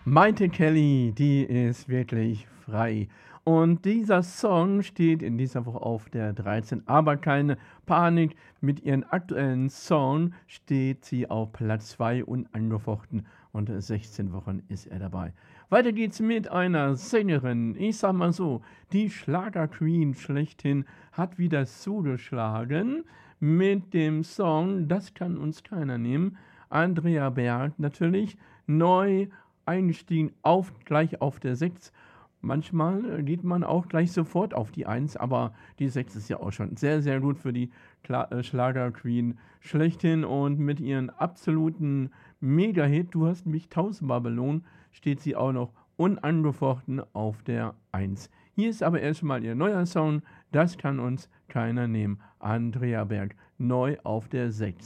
Maite Kelly, die ist wirklich frei. Und dieser Song steht in dieser Woche auf der 13. Aber keine Panik, mit ihrem aktuellen Song steht sie auf Platz 2 unangefochten und 16 Wochen ist er dabei. Weiter geht's mit einer Sängerin. Ich sag mal so, die Schlager-Queen schlechthin hat wieder zugeschlagen mit dem Song Das kann uns keiner nehmen. Andrea Berg natürlich neu eingestiegen, gleich auf der 6. Manchmal geht man auch gleich sofort auf die 1, aber die 6 ist ja auch schon sehr, sehr gut für die Schlager-Queen schlechthin und mit ihren absoluten Mega-Hit, Du hast mich tausendmal belohnt, steht sie auch noch unangefochten auf der 1. Hier ist aber erstmal ihr neuer Song, Das kann uns keiner nehmen. Andrea Berg, neu auf der 6.